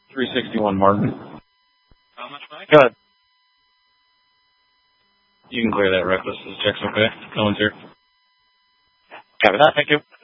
361 Martin. How much, Mike? Go ahead. You can clear that reckless. This check's okay. No one's here. Copy that. Thank you.